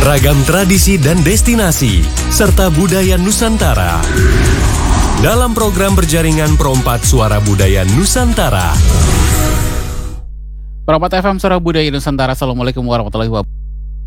Ragam tradisi dan destinasi, serta budaya Nusantara. Dalam program berjaringan Perompat Suara Budaya Nusantara. Perompat FM Suara Budaya Nusantara. Assalamualaikum warahmatullahi wabarakatuh.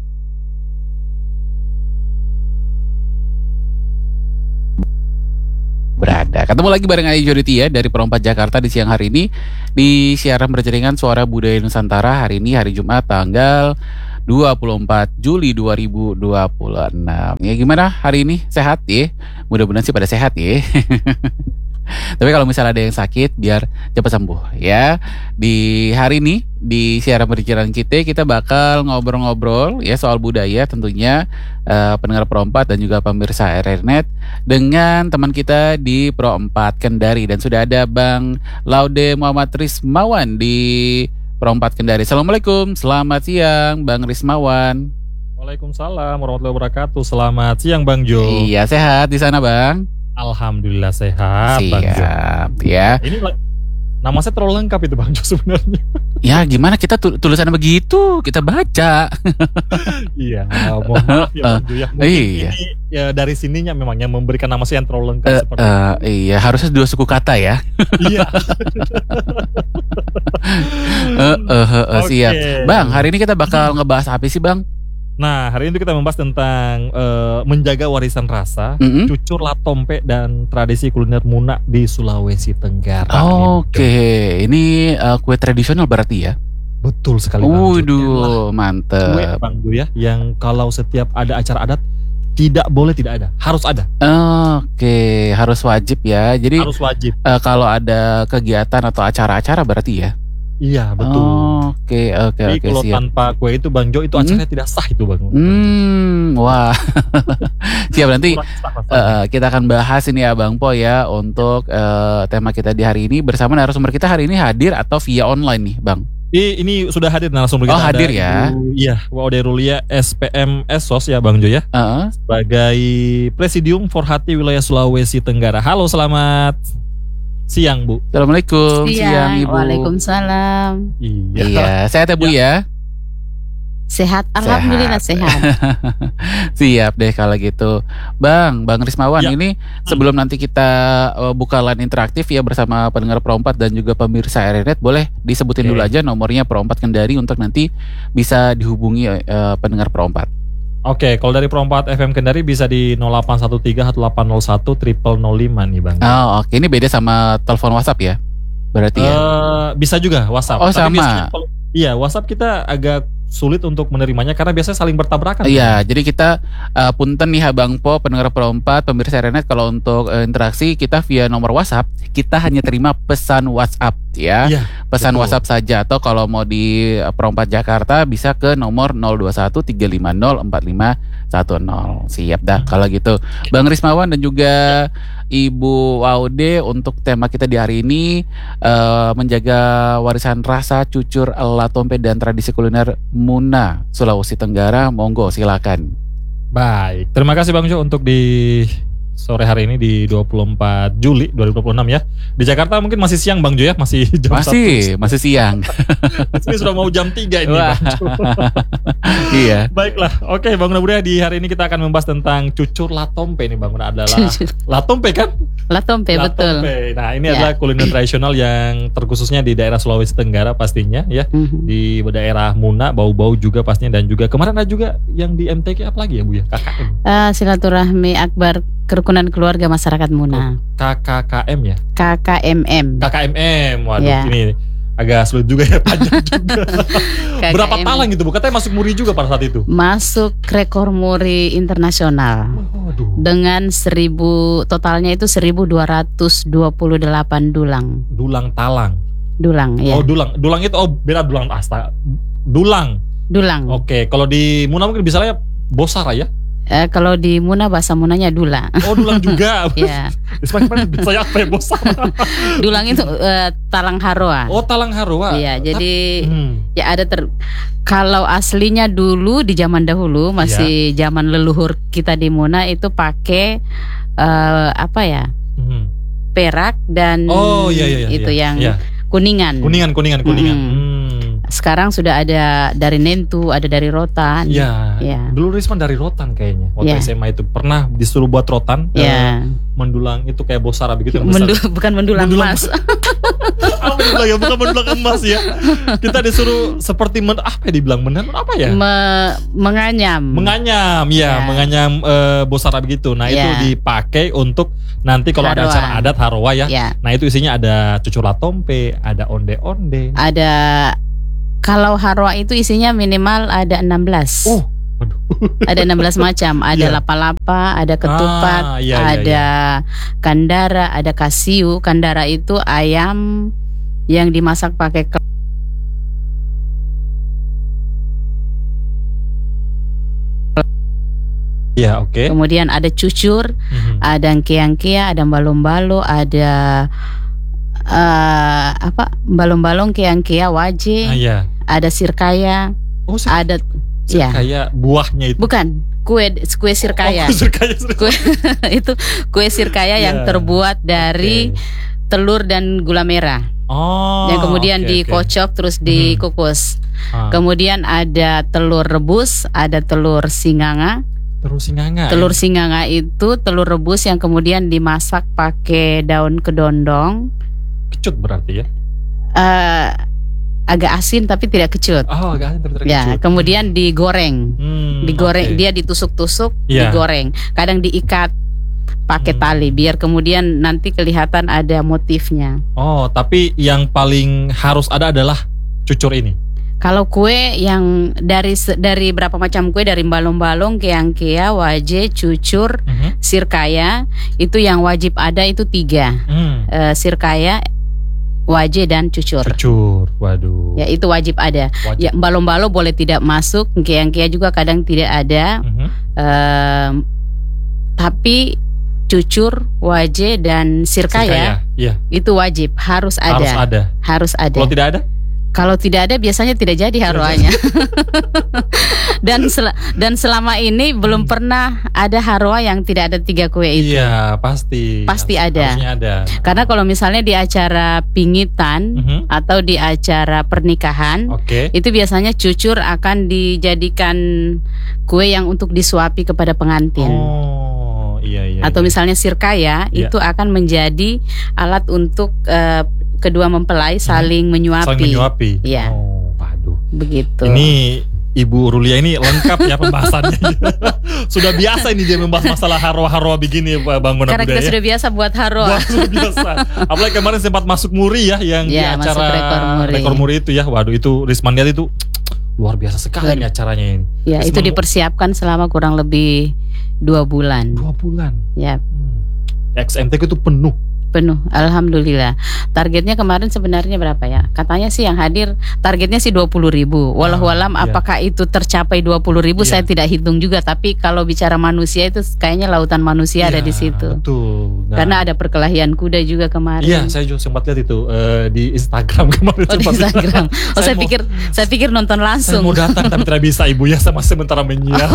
Ketemu lagi bareng Ayu Joditia dari Perompat Jakarta di siang hari ini di siaran berjaringan Suara Budaya Nusantara. Hari ini hari Jumat tanggal 24 Juli 2026. Ya gimana hari ini? Sehat ya? Mudah-mudahan sih pada sehat ya. Tapi kalau misalnya ada yang sakit biar cepat sembuh ya. Di hari ini di siaran berjalan kita bakal ngobrol-ngobrol ya soal budaya tentunya, pendengar Perompat dan juga pemirsa RRNet dengan teman kita di Perompat Kendari, dan sudah ada Bang Laude Muhammad Rismawan di Perompat Kendari. Assalamualaikum, selamat siang Bang Rismawan. Waalaikumsalam warahmatullahi wabarakatuh. Selamat siang Bang Jo. Iya, sehat di sana Bang? Alhamdulillah sehat Bang Jo. Ya. Ini nama saya terlalu lengkap itu Bang Jo sebenarnya. Ya gimana, kita tulisannya begitu, kita baca. Iya, mohon maaf ya Bang Jo ya. Mungkin iya. Ini ya dari sininya memang yang memberikan nama saya yang terlalu lengkap seperti itu. Iya, harusnya 2 suku kata ya. Iya. Siap. Bang, hari ini kita bakal ngebahas apa sih Bang? Nah, hari ini kita membahas tentang menjaga warisan rasa, cucur latompe dan tradisi kuliner Muna di Sulawesi Tenggara. Oke, ini kue tradisional berarti ya? Betul sekali Bang. Waduh, mantep. Kue Bang Jo ya, yang kalau setiap ada acara adat tidak boleh tidak ada, harus ada. Oke, harus wajib ya. Jadi harus wajib. Kalau ada kegiatan atau acara-acara berarti ya? Iya betul. Oke. Jadi kalau siap. Tanpa kue itu Bang Jo itu acaranya tidak sah itu Bang. Wah. Siap, nanti kita akan bahas ini ya Bang Po ya untuk tema kita di hari ini bersama narasumber kita hari ini hadir atau via online nih Bang? Ini sudah hadir narasumber kita. Oh hadir ya? Iya, Waude Rulia SPM Esos ya Bang Jo ya. Sebagai Presidium Forhati Wilayah Sulawesi Tenggara. Halo, selamat siang Bu. Assalamualaikum. Siang Ibu. Waalaikumsalam. Iya. Sehat ya Bu ya? Sehat, alhamdulillah sehat. Siap deh kalau gitu. Bang Rismawan Ya. ini sebelum nanti kita buka line interaktif ya bersama pendengar Perompat dan juga pemirsa RRNet, boleh disebutin dulu aja nomornya Perompat Kendari untuk nanti bisa dihubungi pendengar Perompat. Oke, kalau dari Perompat FM Kendari bisa di 0813-1801-0005 nih Bang. Oh oke, ini beda sama telepon WhatsApp ya? Berarti ya? Bisa juga WhatsApp. Oh tapi sama. Iya, WhatsApp kita agak sulit untuk menerimanya karena biasanya saling bertabrakan. Iya, jadi kita punten nih Bang Po, pendengar Perompat, pemirsa RRNet, kalau untuk interaksi kita via nomor WhatsApp, kita hanya terima pesan WhatsApp ya. Iya, pesan betul. WhatsApp saja, atau kalau mau di Perompat Jakarta bisa ke nomor 021-350-4510. Siap dah kalau gitu. Bang Rismawan dan juga Ibu Waude, untuk tema kita di hari ini menjaga warisan rasa, cucur latompe dan tradisi kuliner Muna Sulawesi Tenggara. Monggo silakan. Baik, terima kasih Bang Jo untuk di sore hari ini di 24 Juli 2026 ya. Di Jakarta mungkin masih siang Bang Jo ya, masih jam 1. Masih siang. Ini sudah mau jam 3 ini Bang Jo. Iya. Baiklah, oke Bang Muda, di hari ini kita akan membahas tentang cucur latompe nih Bang Muda, adalah latompe kan? Latompe, betul. Nah ini adalah kuliner tradisional yang terkhususnya di daerah Sulawesi Tenggara pastinya ya. Di daerah Muna, Bau-Bau juga pastinya, dan juga kemarin ada juga yang di MTQ apa lagi ya Bu ya? KKM. Silaturahmi Akbar Kerukunan Keluarga Masyarakat Muna. KKKM ya? KKMM. KKMM, waduh Ya. ini agak sulit juga ya, panjang juga. Berapa talang itu Bu? Katanya masuk muri juga pada saat itu. Masuk rekor muri internasional. Waduh. Dengan totalnya itu 1228 dulang. Dulang talang. Dulang ya. Oh dulang. Dulang itu beda dulang astaga. Dulang. Oke, kalau di Muna mungkin misalnya Bosara ya? Kalau di Muna bahasa Munanya Dula. Oh dulang juga. Iya. Saya apa ya Bosara? Dulang itu talang haroa. Oh talang haroa. Iya, jadi ya ada kalau aslinya dulu di zaman dahulu masih zaman leluhur kita di Muna itu pakai perak dan itu yang kuningan. Kuningan. sekarang sudah ada dari Nentu, ada dari Rotan. Ya. Dulu Risman dari Rotan kayaknya. Waktu SMA itu pernah disuruh buat Rotan. Mendulang itu kayak Bosara begitu. Bukan mendulang emas. Alhamdulillah ya, bukan mendulang emas ya. Kita disuruh seperti apa ya dibilang apa ya? Menganyam. Menganyam Bosara begitu. Nah itu dipakai untuk nanti kalau ada acara adat Haroa ya. Nah itu isinya ada cucur latompe, ada onde-onde. Ada, kalau Haroa itu isinya minimal ada 16. Ada 16 macam. Ada lapa-lapa, ada ketupat, ada kandara, ada kasiu. Kandara itu ayam yang dimasak pakai Kemudian ada cucur, ada angkea-angkea, ada balong-balong, ada balong-balong, keang-kea, waje, ada sirkaya, ada sirkaya buahnya itu. Bukan, kue sirkaya. Itu kue sirkaya yang terbuat dari telur dan gula merah. Yang kemudian dikocok terus dikukus. Kemudian ada telur rebus, ada telur singanga. Telur singanga itu telur rebus yang kemudian dimasak pakai daun kedondong. Kecut berarti ya? Agak asin tapi tidak kecut. Agak asin tapi tidak kecut. Kemudian digoreng. Dia ditusuk-tusuk, digoreng. Kadang diikat pakai tali biar kemudian nanti kelihatan ada motifnya. Tapi yang paling harus ada adalah cucur ini. Kalau kue yang dari berapa macam kue, dari balong-balong, keang-kea, waje, cucur, sirkaya, itu yang wajib ada itu 3. Sirkaya, waje dan cucur. Waduh. Ya itu wajib ada. Ya balong-balong boleh tidak masuk, keang-kea juga kadang tidak ada. Tapi cucur, waje dan sirkaya itu wajib, harus ada. Kalau tidak ada? Kalau tidak ada biasanya tidak jadi haroanya. dan selama ini belum pernah ada haroa yang tidak ada 3 kue itu. Iya pasti ada. Karena kalau misalnya di acara pingitan atau di acara pernikahan, itu biasanya cucur akan dijadikan kue yang untuk disuapi kepada pengantin. Atau misalnya sirkaya itu akan menjadi alat untuk kedua mempelai saling menyuapi. Iya. Waduh. Begitu. Ini Ibu Rulia ini lengkap ya pembahasannya. Sudah biasa ini dia membahas masalah haroa-haroa begini bangunan karena budaya. Kita sudah biasa buat haroa. Sudah biasa. Apalagi kemarin sempat masuk muri ya yang di acara rekor muri itu ya. Waduh itu Risman lihat itu luar biasa sekali nih acaranya ini. Ya itu dipersiapkan selama kurang lebih 2 bulan. 2 bulan. Ya. XMTK itu penuh. Alhamdulillah. Targetnya kemarin sebenarnya berapa ya? Katanya sih yang hadir targetnya sih 20.000. Wallahualam apakah itu tercapai 20.000 saya tidak hitung juga. Tapi kalau bicara manusia itu kayaknya lautan manusia ada di situ. Betul. Karena ada perkelahian kuda juga kemarin. Iya, saya juga sempat lihat itu di Instagram kemarin. Di Instagram. Saya pikir nonton langsung. Saya mau datang tapi tidak bisa ibu ya, sama sementara menyiar.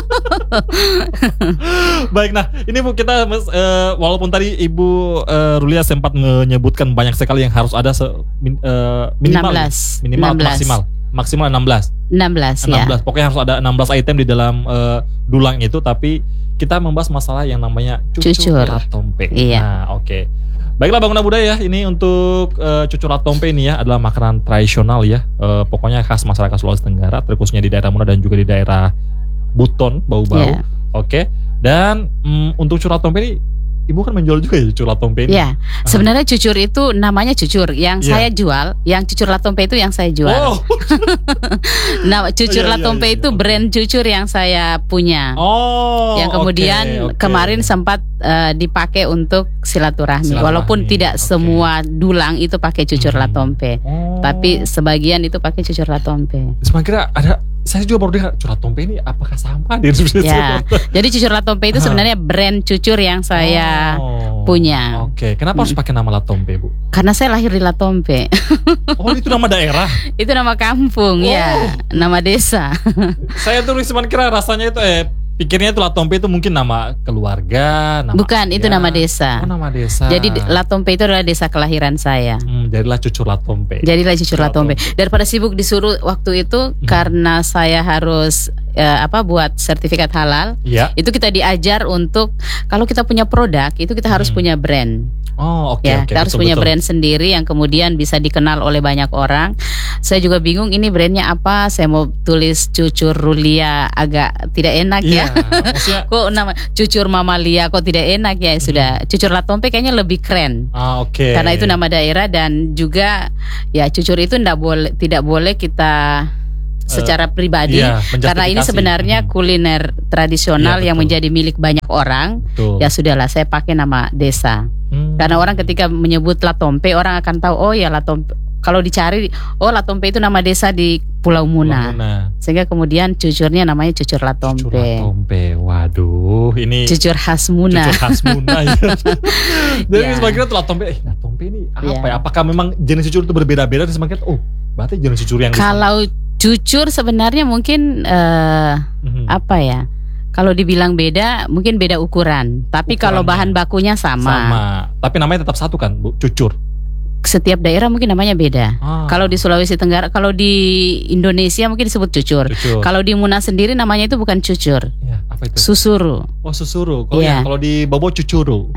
Baik, nah ini Bu kita walaupun tadi Ibu Rulia sempat menyebutkan banyak sekali yang harus ada minimal 16. maksimal 16 ya. Pokoknya harus ada 16 item di dalam dulang itu. Tapi kita membahas masalah yang namanya cucur latompe. Iya. Nah baiklah bangunan budaya ini untuk cucur latompe ini ya adalah makanan tradisional ya. Pokoknya khas masyarakat Sulawesi Tenggara, terkhususnya di daerah Muna dan juga di daerah Buton, Bau-Bau. Dan untuk cucur latompe ini Ibu kan menjual juga ya cucur latompe ini? Iya, sebenarnya cucur itu namanya cucur. Yang saya jual, yang cucur latompe itu yang saya jual. Nah, cucur latompe itu brand cucur yang saya punya. Yang kemudian kemarin sempat dipakai untuk silaturahmi. Walaupun tidak semua dulang itu pakai cucur latompe, tapi sebagian itu pakai cucur latompe. Sebenarnya kira ada. Saya juga baru dengar cucur latompe ini apakah sama? Jadi cucur latompe itu sebenarnya brand cucur yang saya punya. Kenapa harus pakai nama Latompe, Bu? Karena saya lahir di Latompe. Itu nama daerah? Itu nama kampung ya, nama desa. Saya tuh cuma kira rasanya itu pikirnya itu Latompe itu mungkin nama keluarga, nama bukan, itu nama desa. Oh, nama desa. Jadi Latompe itu adalah desa kelahiran saya. Jadilah Cucur Latompe. Daripada sibuk disuruh waktu itu karena saya harus buat sertifikat halal. Itu kita diajar untuk kalau kita punya produk itu kita harus punya brand. Oh, oke. Kita harus punya brand sendiri yang kemudian bisa dikenal oleh banyak orang. Saya juga bingung ini brandnya apa. Saya mau tulis Cucur Rulia, agak tidak enak ya. Kok nama Cucur Mamalia kok tidak enak ya. Sudah Cucur Latompe kayaknya lebih keren. Karena itu nama daerah dan juga ya Cucur itu tidak boleh kita secara pribadi karena ini sebenarnya kuliner tradisional yang menjadi milik banyak orang. Ya sudahlah, saya pakai nama desa. Karena orang ketika menyebut Latompe, orang akan tahu oh ya Latompe. Kalau dicari, oh Latompe itu nama desa di Pulau Muna. Sehingga kemudian cucurnya namanya Cucur Latompe. Cucur Latompe, waduh, ini cucur khas Muna. Cucur khas Muna. Jadi sebagian tuh Latompe, Latompe ini apa ya? Apakah memang jenis cucur itu berbeda-beda? Dan semakin berarti jenis cucur yang kalau cucur sebenarnya mungkin apa ya? Kalau dibilang beda, mungkin beda ukuran. Tapi kalau bahan bakunya sama. Tapi namanya tetap satu kan, Bu? Cucur. Setiap daerah mungkin namanya beda. Kalau di Sulawesi Tenggara, kalau di Indonesia mungkin disebut cucur. Kalau di Muna sendiri namanya itu bukan cucur. Ya, apa itu? Susuru. Oh, susuru. Kalau di Bobo cucuru.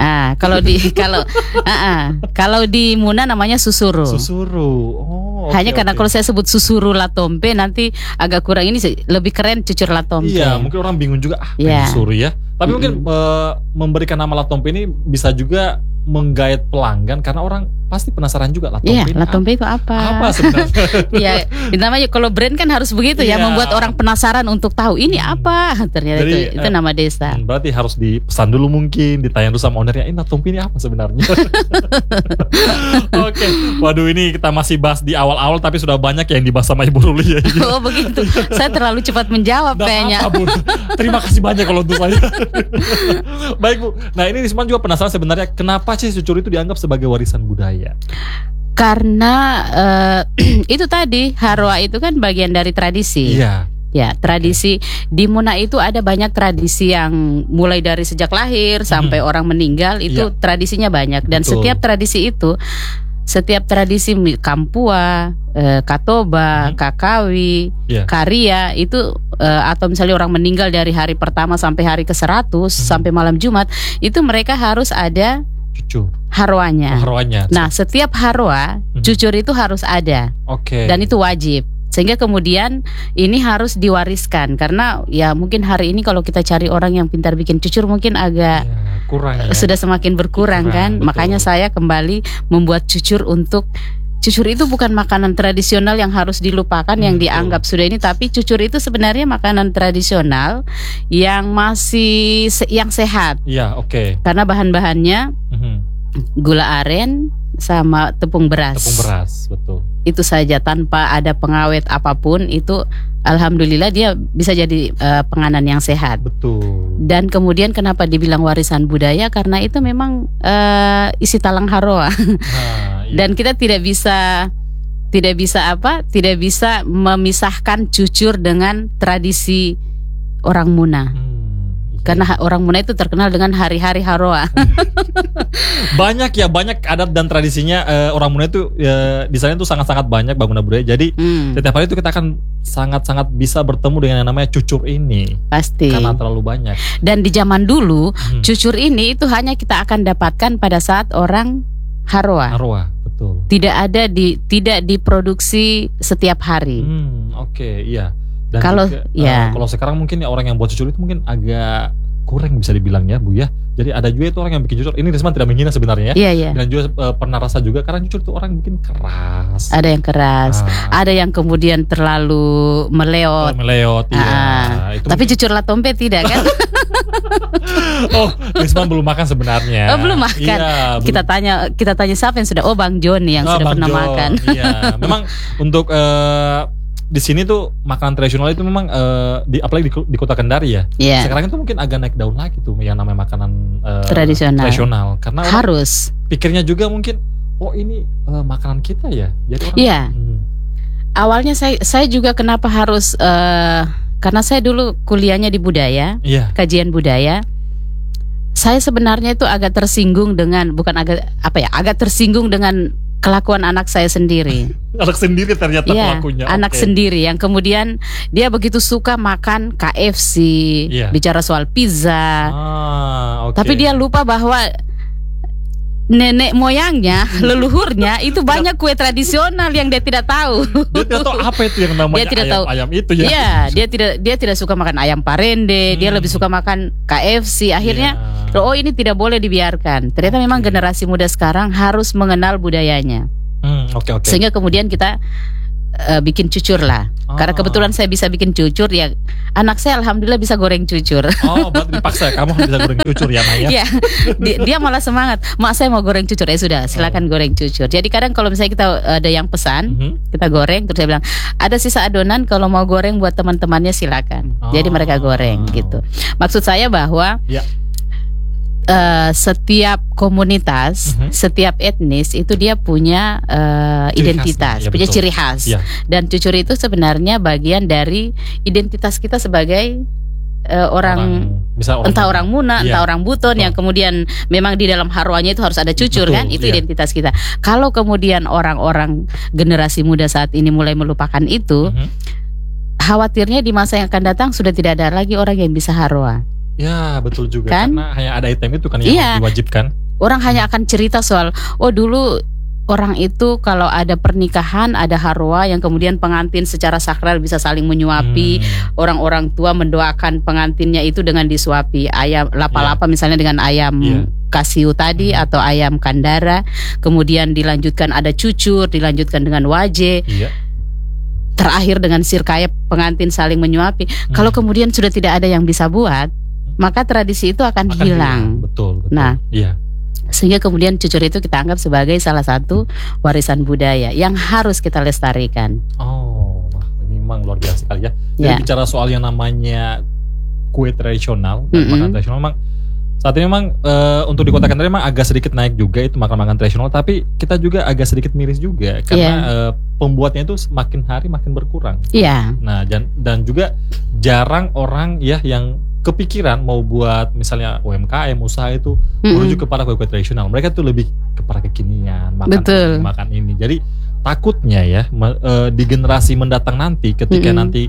Kalau di Muna namanya susuru. Susuru. Hanya karena kalau saya sebut susuru Latompe nanti agak kurang ini lebih keren Cucur Latompe. Iya, mungkin orang bingung juga susuru ya. Tapi mungkin memberikan nama Latompe ini bisa juga menggait pelanggan karena orang pasti penasaran juga Latompe. Latompe itu apa? Apa sebenarnya? Iya, namanya kalau brand kan harus begitu ya, membuat orang penasaran untuk tahu ini apa. Ternyata itu nama desa. Berarti harus dipesan dulu mungkin, ditanya dulu sama ownernya, ini Latompe ini apa sebenarnya? Oke. Waduh, ini kita masih bahas di awal-awal tapi sudah banyak yang dibahas sama Ibu Ruli ya. Oh begitu. Saya terlalu cepat menjawab kayaknya. Terima kasih banyak kalau untuk saya. Baik Bu. Nah ini Risman juga penasaran sebenarnya kenapa sih cucur itu dianggap sebagai warisan budaya? Karena itu tadi Harwa itu kan bagian dari tradisi. Ya, tradisi di Muna itu ada banyak tradisi yang mulai dari sejak lahir sampai orang meninggal itu tradisinya banyak dan setiap tradisi Kampua, Katoba, Kakawi, Karia itu atau misalnya orang meninggal dari hari pertama sampai hari ke-100 sampai malam Jumat itu mereka harus ada harwanya. Nah, setiap harwa cucur itu harus ada. Dan itu wajib. Sehingga kemudian ini harus diwariskan karena ya mungkin hari ini kalau kita cari orang yang pintar bikin cucur mungkin agak kurang ya. Sudah semakin berkurang kan. Betul. Makanya saya kembali membuat cucur itu bukan makanan tradisional yang harus dilupakan yang dianggap sudah ini, tapi cucur itu sebenarnya makanan tradisional yang masih yang sehat. Karena bahan-bahannya gula aren sama tepung beras. Betul. Itu saja tanpa ada pengawet apapun itu alhamdulillah dia bisa jadi penganan yang sehat. Betul. Dan kemudian kenapa dibilang warisan budaya karena itu memang isi talang Harwa. Dan kita tidak bisa memisahkan cucur dengan tradisi orang Muna. Karena orang Muna itu terkenal dengan hari-hari Harwa. Banyak adat dan tradisinya orang Muna itu di sana itu sangat-sangat banyak bangunan budaya. Jadi setiap hari itu kita akan sangat-sangat bisa bertemu dengan yang namanya cucur ini. Pasti. Karena terlalu banyak. Dan di zaman dulu cucur ini itu hanya kita akan dapatkan pada saat orang Harwa. Betul. Tidak diproduksi setiap hari. Iya. Dan kalau kalau sekarang mungkin ya orang yang buat cucur itu mungkin agak kurang bisa dibilang ya Bu ya. Jadi ada juga itu orang yang bikin cucur. Ini Risman tidak menghina sebenarnya ya. Iya. Dan juga pernah rasa juga karena cucur itu orang bikin keras. Ada yang keras, ada yang kemudian terlalu meleot. Itu tapi cucur Latompe tidak kan? Risman belum makan sebenarnya. Belum makan. Iya, kita tanya siapa yang sudah? Bang Joni yang sudah pernah makan. Iya, memang untuk di sini tuh makanan tradisional itu memang apalagi di Kota Kendari ya. Sekarang itu mungkin agak naik daun lagi tuh yang namanya makanan tradisional. Karena harus pikirnya juga mungkin ini makanan kita ya. Jadi orang awalnya saya juga kenapa harus karena saya dulu kuliahnya di budaya, kajian budaya. Saya sebenarnya itu agak tersinggung dengan agak tersinggung dengan kelakuan anak saya sendiri. Anak sendiri ternyata pelakunya. Anak sendiri yang kemudian dia begitu suka makan KFC, bicara soal pizza. Tapi dia lupa bahwa nenek moyangnya, leluhurnya itu banyak kue tradisional yang dia tidak tahu. Dia tidak tahu apa itu yang namanya ayam itu ya. Iya, dia tidak suka makan ayam parende, dia lebih suka makan KFC. Akhirnya, ini tidak boleh dibiarkan. Ternyata memang generasi muda sekarang harus mengenal budayanya. Sehingga kemudian kita bikin cucur lah. Karena kebetulan saya bisa bikin cucur, ya anak saya alhamdulillah bisa goreng cucur. Berarti dipaksa kamu bisa goreng cucur ya, Maya? Iya. Dia malah semangat, mak saya mau goreng cucur. Sudah, silakan goreng cucur. Jadi kadang kalau misalnya kita ada yang pesan, kita goreng, terus saya bilang ada sisa adonan, kalau mau goreng buat teman-temannya silakan. Jadi mereka goreng gitu. Maksud saya bahwa setiap komunitas, setiap etnis itu dia punya identitas, punya ciri khas. Dan cucur itu sebenarnya bagian dari identitas kita sebagai orang entah orang Muna, entah orang Buton yang kemudian memang di dalam harwanya itu harus ada cucur kan, itu identitas kita. Kalau kemudian orang-orang generasi muda saat ini mulai melupakan itu, khawatirnya di masa yang akan datang sudah tidak ada lagi orang yang bisa harwa. Ya betul juga kan? Karena hanya ada item itu kan yang diwajibkan. Orang hanya akan cerita soal dulu orang itu kalau ada pernikahan ada harwa yang kemudian pengantin secara sakral bisa saling menyuapi. Orang-orang tua mendoakan pengantinnya itu dengan disuapi. Ayam lapa-lapa misalnya dengan ayam kasiu tadi atau ayam kandara. Kemudian dilanjutkan ada cucur, dilanjutkan dengan waje. Terakhir dengan sirkaya pengantin saling menyuapi. Kalau kemudian sudah tidak ada yang bisa buat, maka tradisi itu akan hilang. Betul. Nah, sehingga kemudian cucur itu kita anggap sebagai salah satu warisan budaya yang harus kita lestarikan. Ini memang luar biasa sekali ya. Jadi bicara soal yang namanya kue tradisional, makanan tradisional, memang saat ini memang untuk di Kota Kendari memang agak sedikit naik juga itu makan-makan tradisional, tapi kita juga agak sedikit miris juga karena pembuatnya itu semakin hari makin berkurang. Nah, dan juga jarang orang yang kepikiran mau buat misalnya UMKM usaha itu merujuk kepada kue-kue tradisional. Mereka tuh lebih kepada kekinian, makan ini. Jadi takutnya di generasi mendatang nanti ketika nanti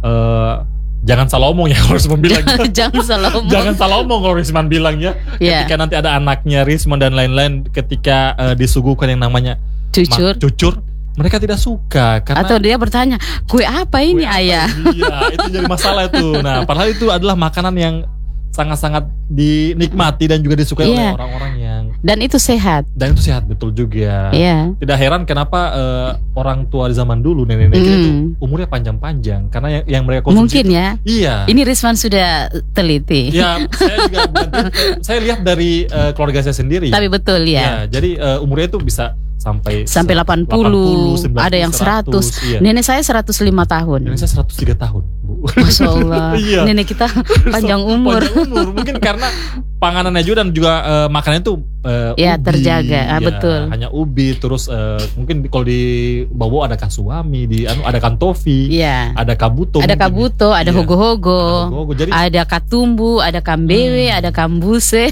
jangan salah omong ya kalau Risman bilang. Jangan salah omong kalau Risman bilang ya. Ketika nanti ada anaknya Risman dan lain-lain, ketika disuguhkan yang namanya cucur, mereka tidak suka karena atau dia bertanya, kue apa ini ayah? Iya, itu jadi masalah itu. Nah, padahal itu adalah makanan yang sangat-sangat dinikmati dan juga disukai oleh orang-orang yang itu sehat. Dan itu sehat betul juga. Tidak heran kenapa orang tua di zaman dulu nenek-nenek itu umurnya panjang-panjang karena yang mereka konsumsi. Mungkin itu, Ini Risman sudah teliti. Saya juga saya lihat dari keluarga saya sendiri. Tapi betul jadi umurnya itu bisa sampai 80, 90, ada yang 100. Nenek saya 105 tahun. Nenek saya 103 tahun, Bu. Masya Allah. Nenek kita panjang umur. Mungkin karena panganannya juga dan juga makanannya itu ubi, terjaga. Betul. Hanya ubi, terus mungkin kalau di Bowo ada kasuami, ada kantofi, ada kabuto, ada hogo-hogo, ada katumbu, ada kambewe, ada kambuse.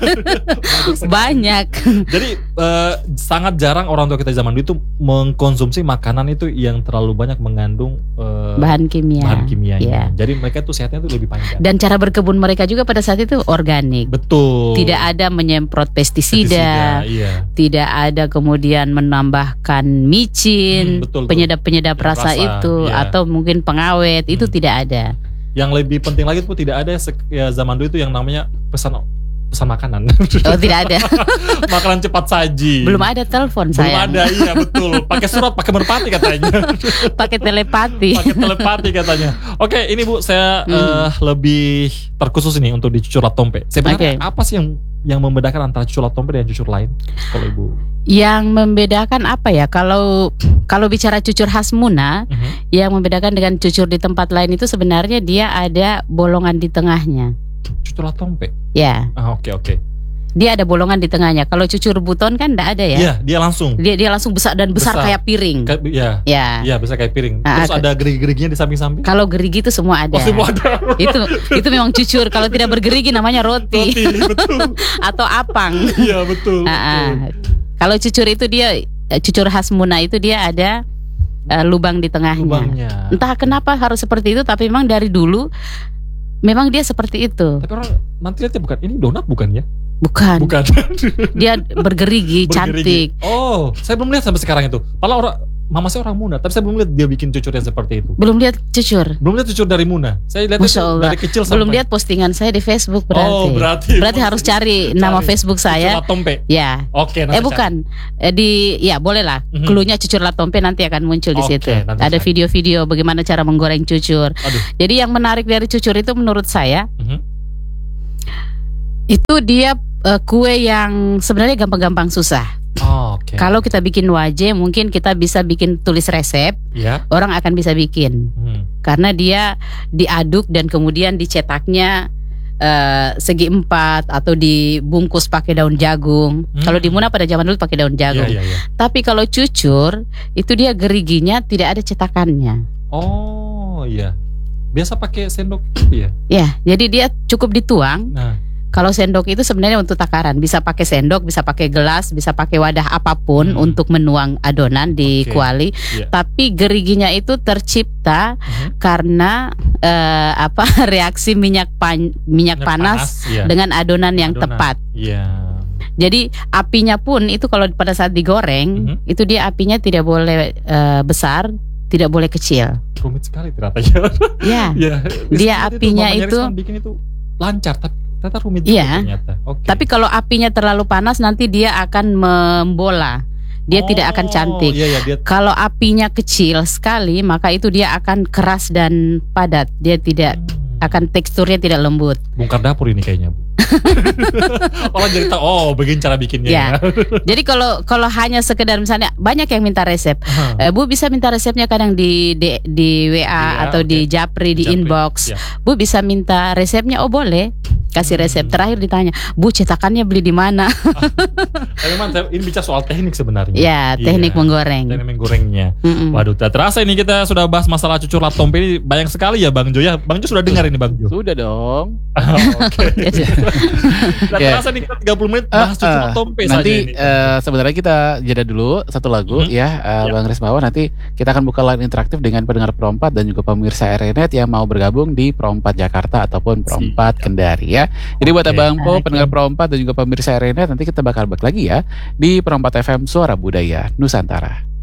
Banyak. Jadi sangat jarang orang tua kita zaman dulu itu mengkonsumsi makanan itu yang terlalu banyak mengandung bahan kimia. Jadi mereka tuh sehatnya tuh lebih panjang. Dan cara berkebun mereka juga pada saat itu organik. Betul. Tidak ada menyemprot pestisida. Tidak ada kemudian menambahkan micin, penyedap-penyedap rasa itu atau mungkin pengawet, itu tidak ada. Yang lebih penting lagi tuh tidak ada zaman dulu itu yang namanya pesan makanan. Tidak ada. Makanan cepat saji. Belum ada telepon saya. Belum ada, iya betul. Pakai surat, pakai merpati katanya. Pakai telepati katanya. Oke, ini Bu, saya lebih terkhusus ini untuk di cucur latompe. Sebenarnya apa sih yang membedakan antara cucur latompe dan cucur lain? Kalau Ibu. Yang membedakan apa ya? Kalau bicara cucur khas Muna, yang membedakan dengan cucur di tempat lain itu sebenarnya dia ada bolongan di tengahnya. Cucur latompe. Ya. Oke. Dia ada bolongan di tengahnya. Kalau cucur buton kan enggak ada ya? Iya, dia langsung. Dia langsung besar kayak piring. Iya, besar kayak piring. Terus ada gerigi-geriginya di samping-samping. Kalau gerigi itu semua ada. Semua ada. itu memang cucur. Kalau tidak bergerigi namanya roti. Betul. Atau apang. Iya, betul. Kalau cucur itu dia cucur khas Muna itu dia ada lubang di tengahnya. Lubangnya. Entah kenapa harus seperti itu, tapi memang dari dulu memang dia seperti itu. Tapi orang nanti lihatnya bukan ini donat bukan ya? Bukan. Dia bergerigi, cantik. Oh, saya belum lihat sampai sekarang itu. Padahal mama saya orang Muna, tapi saya belum lihat dia bikin cucur yang seperti itu. Belum lihat cucur. Belum lihat cucur dari Muna. Saya lihat itu dari kecil sampai. Belum lihat postingan saya di Facebook berarti. Oh, berarti harus cari nama Facebook saya. Cucur Latompe. Ya. Oke, bukan. Boleh lah. Klunya cucur Latompe nanti akan muncul di situ. Ada video-video bagaimana cara menggoreng cucur. Jadi yang menarik dari cucur itu menurut saya itu dia kue yang sebenarnya gampang-gampang susah. Kalau kita bikin wajah mungkin kita bisa bikin tulis resep, orang akan bisa bikin karena dia diaduk dan kemudian dicetaknya segi 4 atau dibungkus pakai daun jagung. Kalau di Muna pada zaman dulu pakai daun jagung. Tapi kalau cucur itu dia geriginya tidak ada cetakannya. Oh iya, biasa pakai sendok gitu ya? Ya, jadi dia cukup dituang. Kalau sendok itu sebenarnya untuk takaran, bisa pakai sendok, bisa pakai gelas, bisa pakai wadah apapun untuk menuang adonan di kuali. Tapi geriginya itu tercipta karena reaksi minyak panas dengan adonan yang tepat. Jadi apinya pun itu kalau pada saat digoreng itu dia apinya tidak boleh besar, tidak boleh kecil. Rumit sekali ternyata ya. Dia apinya itu bikin itu lancar tapi ternyata rumit juga ternyata. Tapi kalau apinya terlalu panas nanti dia akan membola. Dia tidak akan cantik. Kalau apinya kecil sekali maka itu dia akan keras dan padat. Dia tidak akan teksturnya tidak lembut. Bongkar dapur ini kayaknya, Bu. Orang jadi tahu begini cara bikinnya ya. Jadi kalau hanya sekedar misalnya banyak yang minta resep, Bu bisa minta resepnya kadang di WA atau di Japri di inbox. Bu bisa minta resepnya, boleh kasih resep. Terakhir ditanya, Bu cetakannya beli di mana? Memang ini bicara soal teknik sebenarnya. Ya, teknik menggoreng. Teknik menggorengnya. Waduh, tak terasa ini kita sudah bahas masalah cucur Latompe ini banyak sekali ya Bang Jo ya. Bang Jo sudah dengar ini Bang Jo? Sudah dong. Terasa nih kita 30 menit bahas cucur Latompe saja. Nanti sebenarnya kita jeda dulu satu lagu Bang Rismawan. Nanti kita akan buka line interaktif dengan pendengar Pro4 dan juga pemirsa RNet yang mau bergabung di Pro4 Jakarta ataupun Pro4 Kendari ya. Jadi buat Abang Po, pendengar Pro4 dan juga pemirsa RNet, nanti kita bakal balik lagi ya di Pro4 FM Suara Budaya Nusantara.